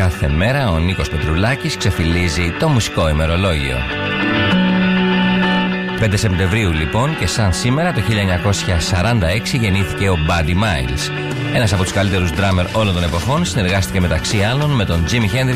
κάθε μέρα ο Νίκος Πετρουλάκης ξεφυλίζει το μουσικό ημερολόγιο. 5 Σεπτεμβρίου λοιπόν και σαν σήμερα το 1946 γεννήθηκε ο Buddy Miles. Ένας από τους καλύτερους ντράμερ όλων των εποχών, συνεργάστηκε μεταξύ άλλων με τον Jimi Hendrix